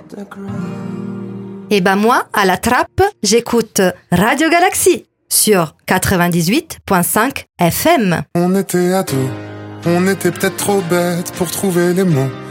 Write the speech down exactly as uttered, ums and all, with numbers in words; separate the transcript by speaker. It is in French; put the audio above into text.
Speaker 1: Et ben moi, à la trappe, j'écoute Radio Galaxy sur quatre-vingt-dix-huit virgule cinq F M.
Speaker 2: On était ados, on était peut-être trop bêtes pour trouver les mots